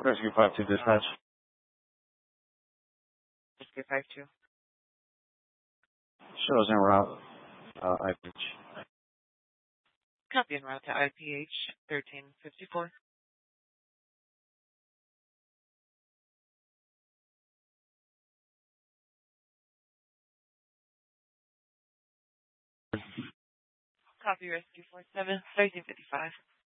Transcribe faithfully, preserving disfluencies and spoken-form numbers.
Rescue five two dispatch. Rescue five two. Shows en route. Uh, I P H. Copy en route to I P H thirteen fifty-four. Copy rescue four seven thirteen fifty-five.